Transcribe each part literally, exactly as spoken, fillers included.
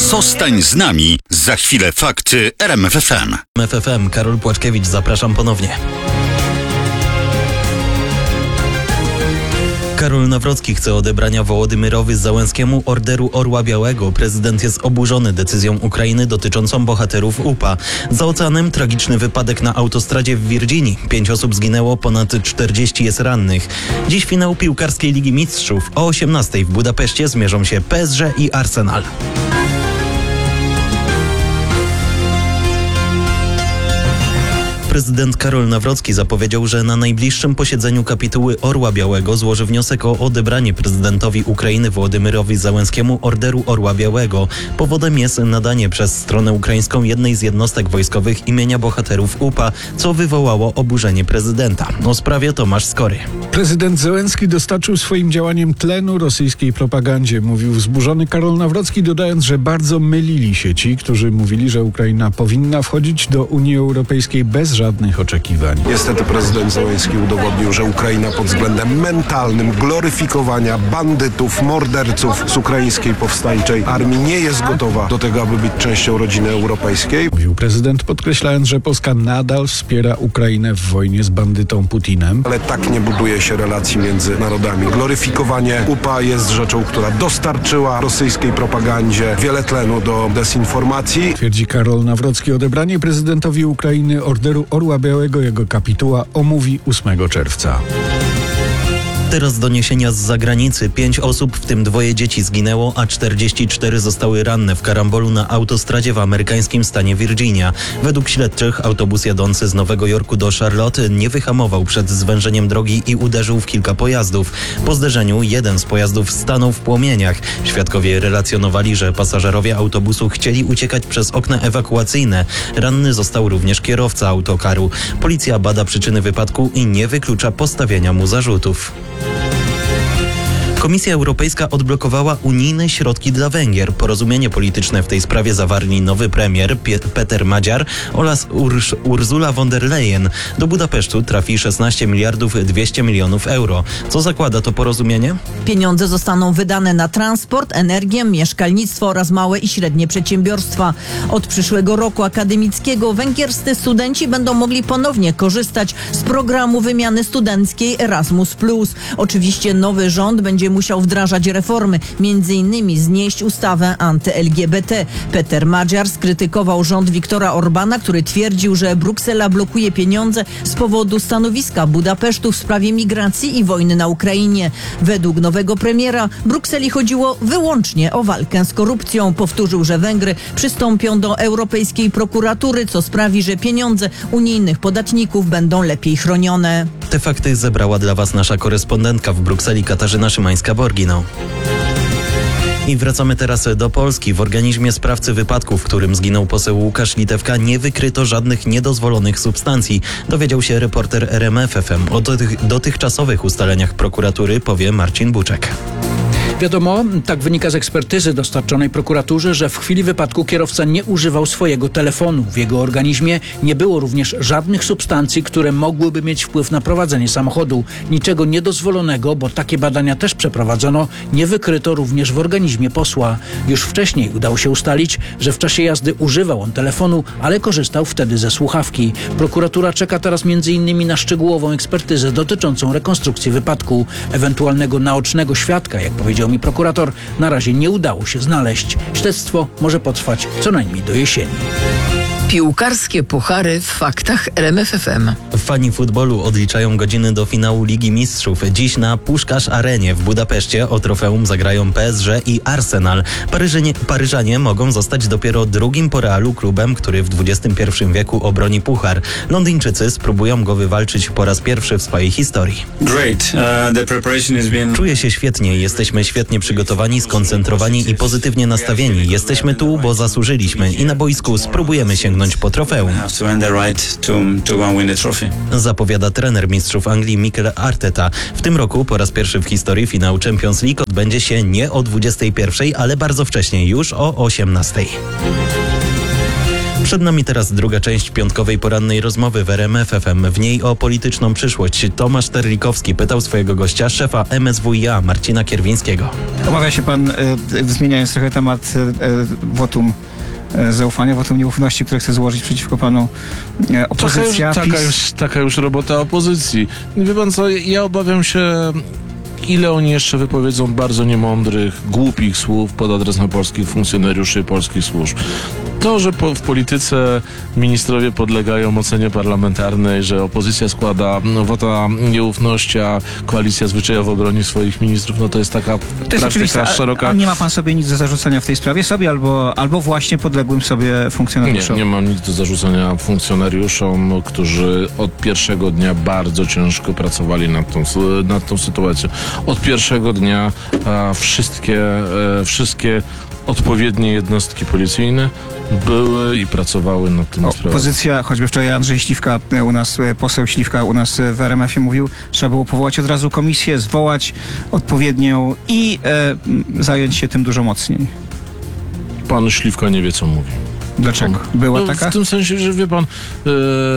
Zostań z nami. Za chwilę fakty R M F F M. F F M, Karol Płaczkiewicz, zapraszam ponownie. Karol Nawrocki chce odebrania Wołodymyrowi Załęskiemu Orderu Orła Białego. Prezydent jest oburzony decyzją Ukrainy dotyczącą bohaterów U P A. Za oceanem tragiczny wypadek na autostradzie w Virginii. Pięć osób zginęło, ponad czterdzieści jest rannych. Dziś finał piłkarskiej Ligi Mistrzów. O osiemnastej w Budapeszcie zmierzą się P S G i Arsenal. Prezydent Karol Nawrocki zapowiedział, że na najbliższym posiedzeniu kapituły Orła Białego złoży wniosek o odebranie prezydentowi Ukrainy Wołodymyrowi Załęskiemu Orderu Orła Białego. Powodem jest nadanie przez stronę ukraińską jednej z jednostek wojskowych imienia bohaterów U P A, co wywołało oburzenie prezydenta. O sprawie Tomasz Skory. Prezydent Załęski dostarczył swoim działaniem tlenu rosyjskiej propagandzie, mówił wzburzony Karol Nawrocki, dodając, że bardzo mylili się ci, którzy mówili, że Ukraina powinna wchodzić do Unii Europejskiej bez żadnych oczekiwań. Niestety prezydent Załęski udowodnił, że Ukraina pod względem mentalnym gloryfikowania bandytów, morderców z ukraińskiej powstańczej armii nie jest gotowa do tego, aby być częścią rodziny europejskiej. Mówił prezydent, podkreślając, że Polska nadal wspiera Ukrainę w wojnie z bandytą Putinem. Ale tak nie buduje się relacji między narodami. Gloryfikowanie U P A jest rzeczą, która dostarczyła rosyjskiej propagandzie wiele tlenu do dezinformacji. Twierdzi Karol Nawrocki, odebranie prezydentowi Ukrainy Orderu Orła Białego jego kapituła omówi ósmego czerwca. Teraz doniesienia z zagranicy. Pięć osób, w tym dwoje dzieci, zginęło, a czterdzieści cztery zostały ranne w karambolu na autostradzie w amerykańskim stanie Virginia. Według śledczych autobus jadący z Nowego Jorku do Charlotte nie wyhamował przed zwężeniem drogi i uderzył w kilka pojazdów. Po zderzeniu jeden z pojazdów stanął w płomieniach. Świadkowie relacjonowali, że pasażerowie autobusu chcieli uciekać przez okna ewakuacyjne. Ranny został również kierowca autokaru. Policja bada przyczyny wypadku i nie wyklucza postawienia mu zarzutów. Komisja Europejska odblokowała unijne środki dla Węgier. Porozumienie polityczne w tej sprawie zawarli nowy premier Pie- Peter Magyar oraz Ur- Ursula von der Leyen. Do Budapesztu trafi szesnaście miliardów dwieście milionów euro. Co zakłada to porozumienie? Pieniądze zostaną wydane na transport, energię, mieszkalnictwo oraz małe i średnie przedsiębiorstwa. Od przyszłego roku akademickiego węgierscy studenci będą mogli ponownie korzystać z programu wymiany studenckiej Erasmus plus. Oczywiście nowy rząd będzie musiał wdrażać reformy, między innymi znieść ustawę anty-L G B T. Peter Magyar skrytykował rząd Viktora Orbana, który twierdził, że Bruksela blokuje pieniądze z powodu stanowiska Budapesztu w sprawie migracji i wojny na Ukrainie. Według nowego premiera Brukseli chodziło wyłącznie o walkę z korupcją. Powtórzył, że Węgry przystąpią do Europejskiej Prokuratury, co sprawi, że pieniądze unijnych podatników będą lepiej chronione. Te fakty zebrała dla Was nasza korespondentka w Brukseli Katarzyna Szymańska-Borgino. I wracamy teraz do Polski. W organizmie sprawcy wypadku, w którym zginął poseł Łukasz Litewka, nie wykryto żadnych niedozwolonych substancji. Dowiedział się reporter R M F F M. O dotych, dotychczasowych ustaleniach prokuratury powie Marcin Buczek. Wiadomo, tak wynika z ekspertyzy dostarczonej prokuraturze, że w chwili wypadku kierowca nie używał swojego telefonu. W jego organizmie nie było również żadnych substancji, które mogłyby mieć wpływ na prowadzenie samochodu. Niczego niedozwolonego, bo takie badania też przeprowadzono, nie wykryto również w organizmie posła. Już wcześniej udało się ustalić, że w czasie jazdy używał on telefonu, ale korzystał wtedy ze słuchawki. Prokuratura czeka teraz między innymi na szczegółową ekspertyzę dotyczącą rekonstrukcji wypadku. Ewentualnego naocznego świadka, jak powiedział mi prokurator, na razie nie udało się znaleźć. Śledztwo może potrwać co najmniej do jesieni. Piłkarskie puchary w faktach R M F F M. Fani futbolu odliczają godziny do finału Ligi Mistrzów. Dziś na Puszkarz Arenie w Budapeszcie o trofeum zagrają P S G i Arsenal. Paryżanie, Paryżanie mogą zostać dopiero drugim po Realu klubem, który w dwudziestym pierwszym wieku obroni puchar. Londyńczycy spróbują go wywalczyć po raz pierwszy w swojej historii. Great. Uh, the preparation has been... Czuję się świetnie. Jesteśmy świetnie przygotowani, skoncentrowani i pozytywnie nastawieni. Jesteśmy tu, bo zasłużyliśmy i na boisku spróbujemy sięgnąć po trofeum. Zapowiada trener mistrzów Anglii Mikel Arteta. W tym roku po raz pierwszy w historii finał Champions League odbędzie się nie o dwudziestej pierwszej, ale bardzo wcześnie, już o osiemnastej. Przed nami teraz druga część piątkowej porannej rozmowy w R M F F M. W niej o polityczną przyszłość Tomasz Terlikowski pytał swojego gościa, szefa M S W i A Marcina Kierwińskiego. Obawia się pan, y, zmieniając trochę temat, y, wotum y, zaufania, wotum nieufności, które chce złożyć przeciwko panu y, opozycja. Taka już, taka, PiS. już, taka już robota opozycji. Wie pan co, ja obawiam się, ile oni jeszcze wypowiedzą bardzo niemądrych, głupich słów pod adresem polskich funkcjonariuszy, polskich służb. To, że po, w polityce ministrowie podlegają ocenie parlamentarnej, że opozycja składa no, wota nieufności, a koalicja zwyczajowo broni swoich ministrów, no to jest taka To jest praktyka oczywiste, a, szeroka. a nie ma pan sobie nic do zarzucenia w tej sprawie? Sobie albo, albo właśnie podległym sobie funkcjonariuszom? Nie, nie mam nic do zarzucenia funkcjonariuszom, którzy od pierwszego dnia bardzo ciężko pracowali nad tą, nad tą sytuacją. Od pierwszego dnia a, wszystkie, e, wszystkie odpowiednie jednostki policyjne były i pracowały nad tym sprawą. Opozycja, choćby wczoraj Andrzej Śliwka u nas, poseł Śliwka u nas w R M F ie mówił, trzeba było powołać od razu komisję, zwołać odpowiednią i e, zająć się tym dużo mocniej. Pan Śliwka nie wie, co mówi. Dlaczego? Była no, taka? W tym sensie, że wie pan, e,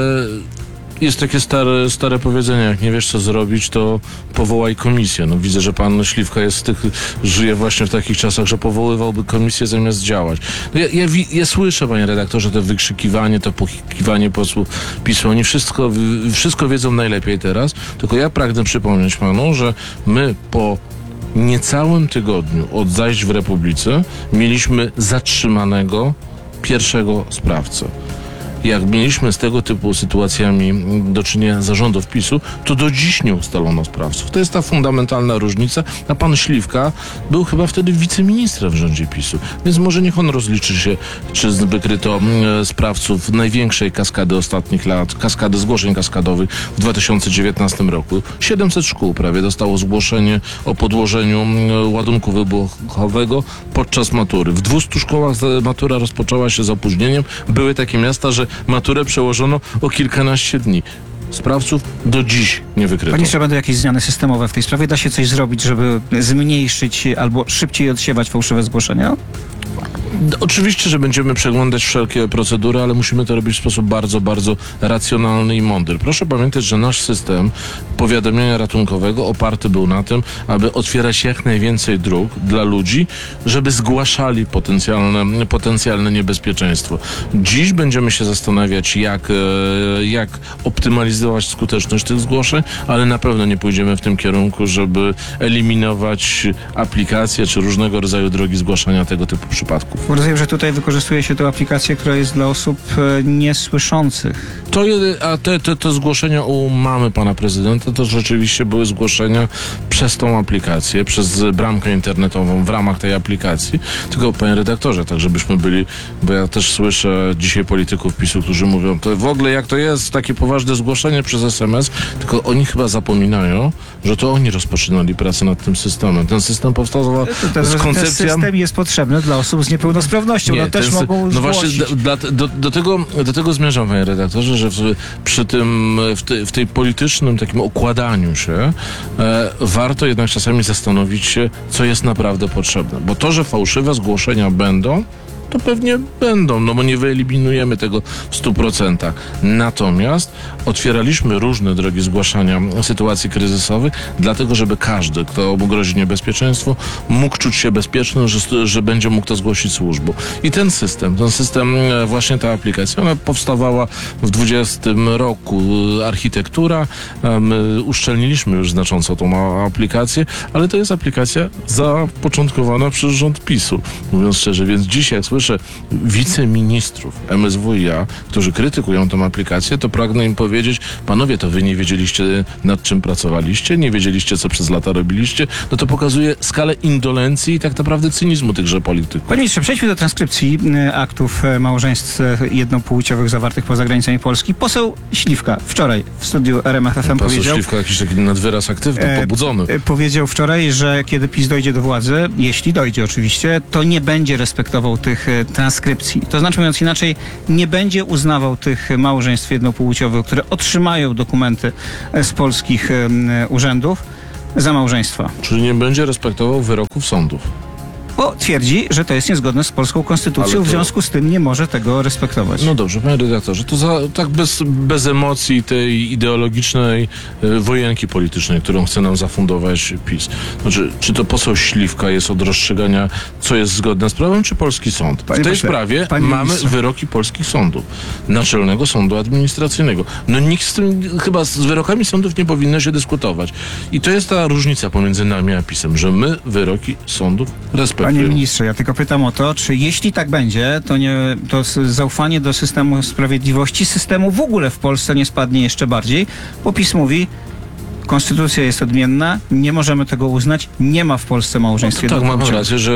jest takie stare, stare powiedzenie, jak nie wiesz, co zrobić, to powołaj komisję. No widzę, że pan Śliwka jest z tych, żyje właśnie w takich czasach, że powoływałby komisję zamiast działać. No ja, ja, ja słyszę, panie redaktorze, to wykrzykiwanie, to pokikiwanie posłów PiSu. Oni wszystko, wszystko wiedzą najlepiej teraz, tylko ja pragnę przypomnieć panu, że my po niecałym tygodniu od zajść w Republice mieliśmy zatrzymanego pierwszego sprawcę. Jak mieliśmy z tego typu sytuacjami do czynienia zarządów PiSu, to do dziś nie ustalono sprawców. To jest ta fundamentalna różnica, a pan Śliwka był chyba wtedy wiceministrem w rządzie PiSu. Więc może niech on rozliczy się, czy wykryto e, sprawców największej kaskady ostatnich lat, kaskady zgłoszeń kaskadowych w dwa tysiące dziewiętnastym roku. siedemset szkół prawie dostało zgłoszenie o podłożeniu e, ładunku wybuchowego podczas matury. W dwustu szkołach matura rozpoczęła się z opóźnieniem. Były takie miasta, że maturę przełożono o kilkanaście dni. Sprawców do dziś nie wykryto. Panie ministrze, będą jakieś zmiany systemowe w tej sprawie? Da się coś zrobić, żeby zmniejszyć albo szybciej odsiewać fałszywe zgłoszenia? Oczywiście, że będziemy przeglądać wszelkie procedury, ale musimy to robić w sposób bardzo, bardzo racjonalny i mądry. Proszę pamiętać, że nasz system powiadamiania ratunkowego oparty był na tym, aby otwierać jak najwięcej dróg dla ludzi, żeby zgłaszali potencjalne, potencjalne niebezpieczeństwo. Dziś będziemy się zastanawiać, jak, jak optymalizować skuteczność tych zgłoszeń, ale na pewno nie pójdziemy w tym kierunku, żeby eliminować aplikacje czy różnego rodzaju drogi zgłaszania tego typu przypadków. Rozumiem, że tutaj wykorzystuje się tę aplikację, która jest dla osób e, niesłyszących. To, a te, te, te zgłoszenia u mamy pana prezydenta to rzeczywiście były zgłoszenia przez tą aplikację, przez bramkę internetową w ramach tej aplikacji. Tylko panie redaktorze, tak żebyśmy byli, bo ja też słyszę dzisiaj polityków PiSu, którzy mówią, to w ogóle jak to jest takie poważne zgłoszenie przez es em es, tylko oni chyba zapominają, że to oni rozpoczynali pracę nad tym systemem. Ten system powstał z koncepcją... Ten system jest potrzebny dla osób z niepełnosprawnością. Nie, no też sy- mogą No właśnie zgłosić. do, do, do, tego, do tego zmierzam, panie redaktorze, że w, przy tym, w, te, w tej politycznym takim okładaniu się e, warto jednak czasami zastanowić się, co jest naprawdę potrzebne. Bo to, że fałszywe zgłoszenia będą, to pewnie będą, no bo nie wyeliminujemy tego w stu procentach. Natomiast otwieraliśmy różne drogi zgłaszania sytuacji kryzysowych, dlatego żeby każdy, kto mu grozi niebezpieczeństwo, mógł czuć się bezpieczny, że, że będzie mógł to zgłosić służbom. I ten system, ten system, właśnie ta aplikacja, ona powstawała w dwudziestym roku. Architektura, my uszczelniliśmy już znacząco tą aplikację, ale to jest aplikacja zapoczątkowana przez rząd PiSu, mówiąc szczerze, więc dzisiaj jak słyszę wiceministrów M S W i A, którzy krytykują tę aplikację, to pragnę im powiedzieć, panowie, to wy nie wiedzieliście, nad czym pracowaliście, nie wiedzieliście, co przez lata robiliście, no to pokazuje skalę indolencji i tak naprawdę cynizmu tychże polityków. Panie ministrze, przejdźmy do transkrypcji e, aktów e, małżeństw e, jednopłciowych zawartych poza granicami Polski. Poseł Śliwka wczoraj w studiu R M F F M Poseł powiedział... Śliwka jakiś taki nadwyraz aktywny, e, pobudzony. e, powiedział wczoraj, że kiedy PiS dojdzie do władzy, jeśli dojdzie oczywiście, to nie będzie respektował tych e, transkrypcji. To znaczy, mówiąc inaczej, nie będzie uznawał tych małżeństw jednopłciowych, które otrzymają dokumenty e, z polskich e, urzędów za małżeństwa. Czyli nie będzie respektował wyroków sądów. bo twierdzi, że to jest niezgodne z polską konstytucją, Ale to- w związku z tym nie może tego respektować. No dobrze, panie redaktorze, to za, tak bez, bez emocji tej ideologicznej e, wojenki politycznej, którą chce nam zafundować PiS. Znaczy, czy to poseł Śliwka jest od rozstrzygania, co jest zgodne z prawem, czy polski sąd? Panie w tej pośle, sprawie panie mamy ministrze. wyroki polskich sądów. Naczelnego Sądu Administracyjnego. No nikt z tym, chyba z wyrokami sądów nie powinno się dyskutować. I to jest ta różnica pomiędzy nami a PiS-em, że my wyroki sądów respektujemy. Panie ministrze, ja tylko pytam o to, czy jeśli tak będzie, to, nie, to s- zaufanie do systemu sprawiedliwości, systemu w ogóle w Polsce nie spadnie jeszcze bardziej, bo PiS mówi, konstytucja jest odmienna, nie możemy tego uznać, nie ma w Polsce małżeństw Tak, mam jednopłciowych. rację, że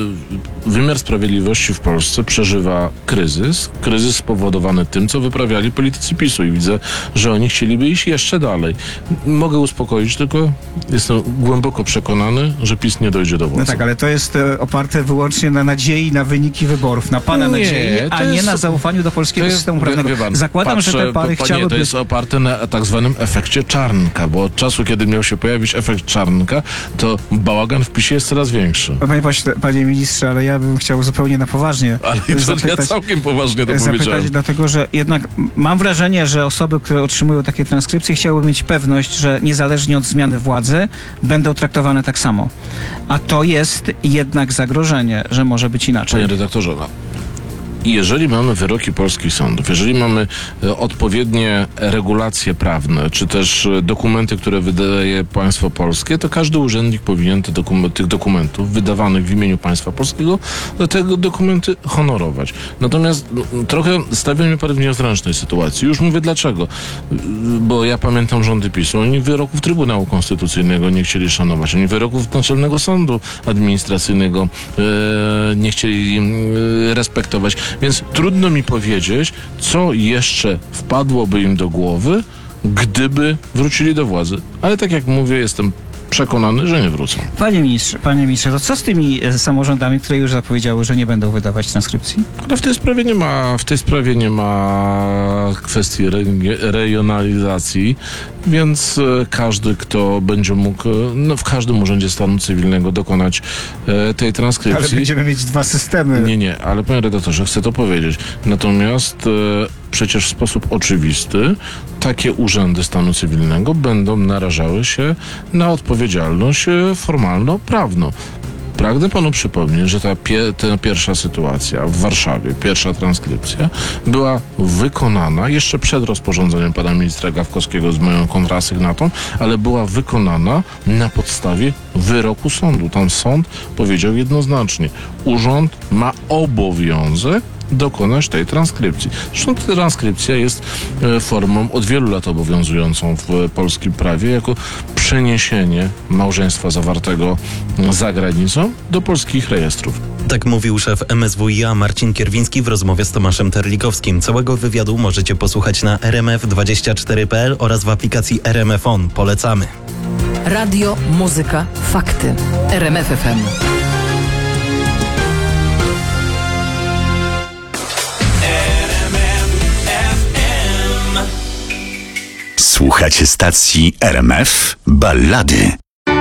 wymiar sprawiedliwości w Polsce przeżywa kryzys. Kryzys spowodowany tym, co wyprawiali politycy PiSu i widzę, że oni chcieliby iść jeszcze dalej. Mogę uspokoić, tylko jestem głęboko przekonany, że PiS nie dojdzie do władzy. No tak, ale to jest e, oparte wyłącznie na nadziei na wyniki wyborów, na pana Nie, nadziei, to a nie jest- na zaufaniu do polskiego systemu prawnego. wie pan, Zakładam, patrzę, że te pary panie, chciałyby... to jest oparte na tak zwanym efekcie Czarnka, bo od czasu, kiedy miał się pojawić efekt Czarnka, to bałagan w PiSie jest coraz większy. Panie, pośle, panie ministrze, ale ja bym chciał zupełnie na poważnie Ale to ja zapytać, całkiem poważnie to zapytać powiedziałem. dlatego, że jednak mam wrażenie, że osoby, które otrzymują takie transkrypcje, chciałyby mieć pewność, że niezależnie od zmiany władzy będą traktowane tak samo. A to jest jednak zagrożenie, że może być inaczej. Panie redaktorze, no. I jeżeli mamy wyroki polskich sądów, jeżeli mamy e, odpowiednie regulacje prawne, czy też e, dokumenty, które wydaje państwo polskie, to każdy urzędnik powinien te dokum- tych dokumentów wydawanych w imieniu państwa polskiego, do tego dokumenty honorować. Natomiast no, trochę stawia mnie pan w niezręcznej sytuacji. Już mówię dlaczego. Y, Bo ja pamiętam rządy PiSu. Oni wyroków Trybunału Konstytucyjnego nie chcieli szanować. Oni wyroków Naczelnego Sądu Administracyjnego e, nie chcieli e, respektować. Więc trudno mi powiedzieć, co jeszcze wpadłoby im do głowy, gdyby wrócili do władzy. Ale tak jak mówię, jestem przekonany, że nie wrócą. Panie ministrze, panie ministrze, to co z tymi e, samorządami, które już zapowiedziały, że nie będą wydawać transkrypcji? Ale w tej sprawie nie ma, w tej sprawie nie ma kwestii re, regionalizacji, więc e, każdy, kto będzie mógł, e, no w każdym urzędzie stanu cywilnego dokonać e, tej transkrypcji. Ale będziemy mieć dwa systemy. Nie, nie, ale panie redaktorze, chcę to powiedzieć. Natomiast e, przecież w sposób oczywisty takie urzędy stanu cywilnego będą narażały się na odpowiedzialność e, formalno-prawną. Pragnę panu przypomnieć, że ta, pie, ta pierwsza sytuacja w Warszawie, pierwsza transkrypcja była wykonana jeszcze przed rozporządzeniem pana ministra Gawkowskiego z moją kontrasygnatą, ale była wykonana na podstawie wyroku sądu. Tam sąd powiedział jednoznacznie, urząd ma obowiązek dokonać tej transkrypcji. Zresztą ta transkrypcja jest e, formą od wielu lat obowiązującą w e, polskim prawie jako przeniesienie małżeństwa zawartego za granicą do polskich rejestrów. Tak mówił szef M S W i A Marcin Kierwiński w rozmowie z Tomaszem Terlikowskim. Całego wywiadu możecie posłuchać na r m f dwadzieścia cztery kropka p l oraz w aplikacji R M F On. Polecamy. Radio, muzyka, fakty. R M F F M. Słuchacie stacji R M F Ballady.